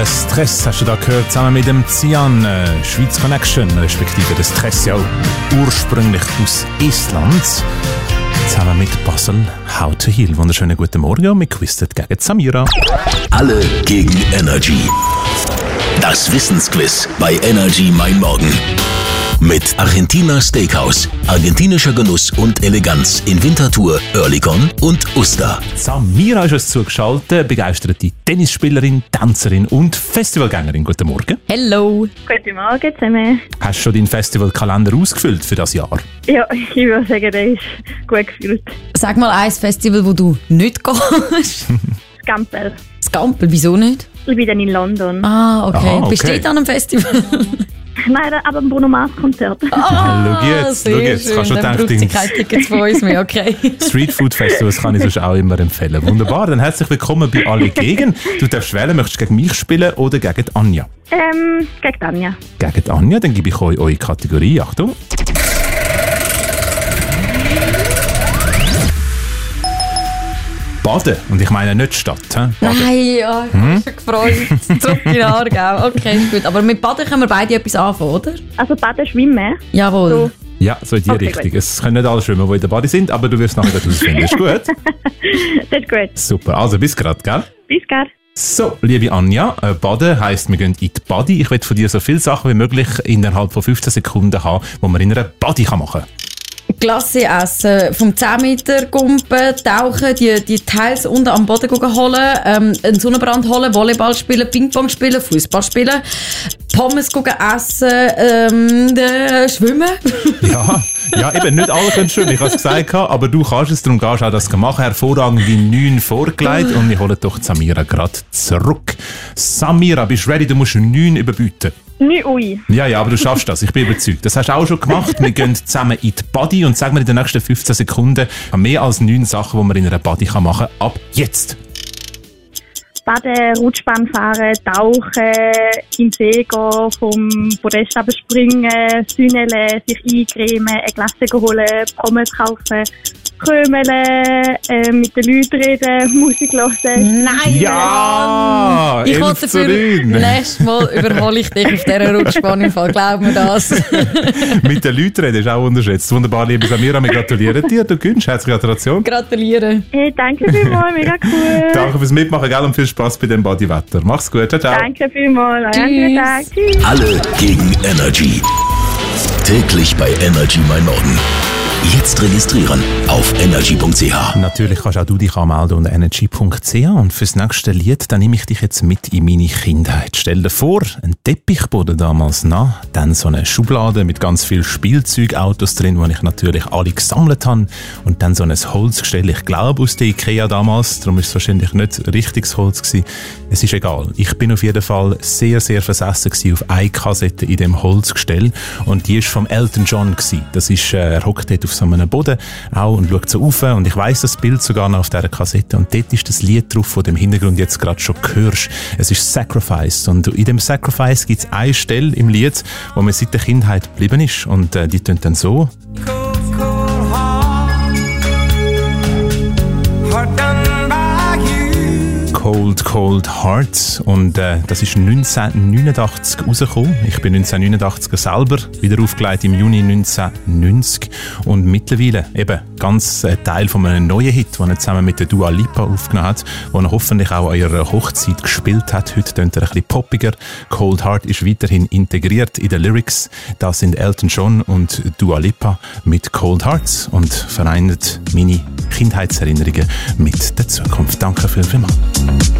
Stress hast du da gehört, zusammen mit dem Cian, Schweiz Connection, respektive der Stress ja ursprünglich aus Estland, zusammen mit Basel, How to Heal. Wunderschönen guten Morgen und wir quizzen gegen Samira. Alle gegen Energy. Das Wissensquiz bei Energy Mein Morgen. Mit Argentina Steakhouse, argentinischer Genuss und Eleganz in Winterthur, Oerlikon und Uster. Samira ist uns zugeschaltet, begeisterte Tennisspielerin, Tänzerin und Festivalgängerin. Guten Morgen. Hello. Guten Morgen zusammen. Hast du schon deinen Festivalkalender ausgefüllt für das Jahr? Ja, ich würde sagen, der ist gut gefüllt. Sag mal ein Festival, wo du nicht gehst. Das Gampel. Das Gampel, wieso nicht? Ich bin dann in London. Ah, okay. Aha, okay. Bist du dort an einem Festival? Nein, aber ein Bruno Mars Konzert. Schau jetzt. Kannst du dann braucht sie keine Tickets von uns mehr, okay. Streetfood Festivals kann ich sonst auch immer empfehlen. Wunderbar, dann herzlich willkommen bei «Alle gegen». Du darfst wählen, möchtest du gegen mich spielen oder gegen Anja? Gegen Anja. Gegen Anja, dann gebe ich euch eure Kategorie. Achtung. Baden. Und ich meine nicht Stadt. Baden. Nein, ja, ich habe mich schon gefreut. Zurück in den Aargau. Okay, ist gut. Aber mit Baden können wir beide etwas anfangen, oder? Also Baden schwimmen. Jawohl. So. Ja, so in die Okay, Richtung. gut. Es können nicht alle schwimmen, die in der Bade sind, aber du wirst nachher herausfinden. Ist gut? Das ist gut. Super, also bis gerade, gell? Bis gleich. So, liebe Anja, Baden heisst, wir gehen in die Badi. Ich will von dir so viele Sachen wie möglich innerhalb von 15 Sekunden haben, die man in einer Badi machen kann. Klasse essen, vom 10 Meter Gumpen, tauchen, die Teils unten am Boden holen, einen Sonnenbrand holen, Volleyball spielen, Ping-Pong spielen, Fußball spielen, Pommes schwimmen. Ja, eben, nicht alle können schwimmen, ich habe es gesagt, aber du kannst es, darum gehst du auch das machen. Hervorragend wie 9 vorgelegt und wir holen doch Samira gerade zurück. Samira, bist du ready? Du musst 9 überbieten. Nicht ui. Ja, aber du schaffst das, ich bin überzeugt. Das hast du auch schon gemacht. Wir gehen zusammen in die Badi und sagen wir in den nächsten 15 Sekunden mehr als 9 Sachen, die man in einer Badi machen kann. Ab jetzt! Baden, Rutschbahn fahren, tauchen, in den See gehen, vom Podest springen, sünneln, sich eincremen, eine Glasse holen, Pommes kaufen, krömeln, mit den Leuten reden, Musik hören. Nein! Ja! Ich wollte dafür, nächstes Mal überhole ich dich auf dieser Rutschbahn im Fall, glaub mir das. Mit den Leuten reden ist auch unterschätzt. Wunderbar, liebe Samira, wir gratulieren dir. Du gewinnst. Herzliche Gratulation. Gratuliere. Hey, danke vielmals, mega cool. Danke fürs Mitmachen, gell, und viel Spaß bei dem Bodywetter. Mach's gut, ciao, ciao. Danke vielmals. Einen Tag. Tschüss. Alle gegen Energy. Täglich bei Energy Mein Morgen. Jetzt registrieren auf energy.ch. Natürlich kannst auch du dich anmelden unter energy.ch und fürs nächste Lied, dann nehme ich dich jetzt mit in meine Kindheit. Stell dir vor, ein Teppichboden damals nach, dann so eine Schublade mit ganz vielen Spielzeugautos drin, die ich natürlich alle gesammelt habe, und dann so ein Holzgestell, ich glaube aus der Ikea damals, darum ist es wahrscheinlich nicht richtiges Holz gewesen. Es ist egal. Ich bin auf jeden Fall sehr, sehr versessen gewesen auf eine Kassette in dem Holzgestell und die ist vom Elton John gewesen. Das ist, er hockt dort auf so einem Boden auch und schaut so rauf und ich weiss das Bild sogar noch auf dieser Kassette und dort ist das Lied drauf, das du im Hintergrund jetzt gerade schon hörst. Es ist Sacrifice und in dem Sacrifice gibt es eine Stelle im Lied, wo mir seit der Kindheit geblieben ist und die tönt dann so. Cold, Cold Heart und das ist 1989 rausgekommen. Ich bin 1989 selber wieder aufgelegt im Juni 1990 und mittlerweile eben ganz Teil von einem neuen Hit, den er zusammen mit der Dua Lipa aufgenommen hat, den er hoffentlich auch an ihrer Hochzeit gespielt hat. Heute tönt er ein bisschen poppiger. Cold Heart ist weiterhin integriert in den Lyrics. Das sind Elton John und Dua Lipa mit Cold Heart und vereint meine Kindheitserinnerungen mit der Zukunft. Danke vielmals.